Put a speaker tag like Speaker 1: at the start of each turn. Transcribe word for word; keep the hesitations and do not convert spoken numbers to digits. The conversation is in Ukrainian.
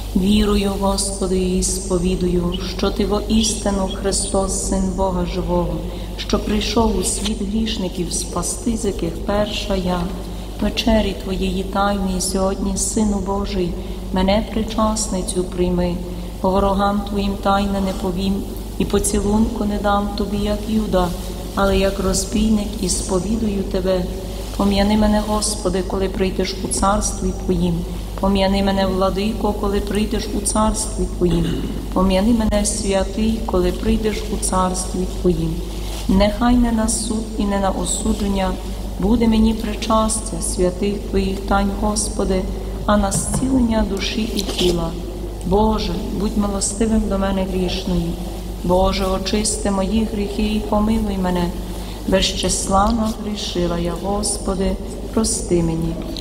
Speaker 1: Вірую, Господи, і сповідую, що Ти воістину Христос, Син Бога Живого, що прийшов у світ грішників спасти, з яких перша я. Вечері Твоєї тайні сьогодні, Сину Божий, мене причасницю прийми, по ворогам Твоїм тайне не повім, і поцілунку не дам Тобі, як Юда, але як розбійник і сповідую Тебе. Пом'яни мене, Господи, коли прийдеш у царстві Твоїм. Пом'яни мене, Владико, коли прийдеш у царстві Твоїм. Пом'яни мене, святий, коли прийдеш у царстві Твоїм. Нехай не на суд і не на осудження буде мені причастя святих Твоїх тайн, Господи, а на зцілення душі і тіла. Боже, будь милостивим до мене грішної. Боже, очисти мої гріхи і помилуй мене. Безчиславно грішила я, Господи, прости мені.